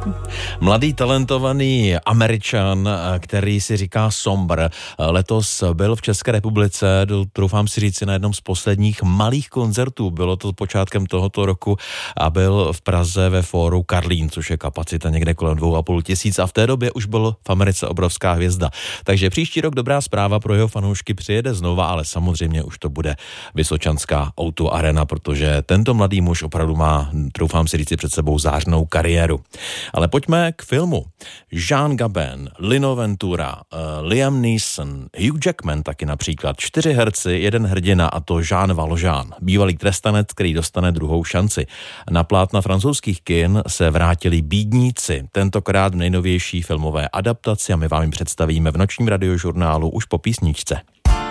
Mladý talentovaný Američan, který si říká Sombr, letos byl v České republice, doufám si říct, na jednom z posledních malých koncertů. Bylo to počátkem tohoto roku a byl v Praze ve fóru Karlín, což je kapacita někde kolem 2,5 tisíc a v té době už byl v Americe obrovská hvězda. Takže příští rok dobrá zpráva pro jeho fanoušky, přijede znova, ale samozřejmě už to bude Vysočanská O2 Arena, protože tento mladý muž opravdu má, doufám si říct, před sebou zářnou kariéru. Ale pojďme k filmu. Jean Gabin, Lino Ventura, Liam Neeson, Hugh Jackman taky například. 4 herci, 1 hrdina a to Jean Valjean, bývalý trestanec, který dostane druhou šanci. Na plátna francouzských kin se vrátili Bídníci, tentokrát v nejnovější filmové adaptaci a my vám ji představíme v nočním radiožurnálu už po písničce.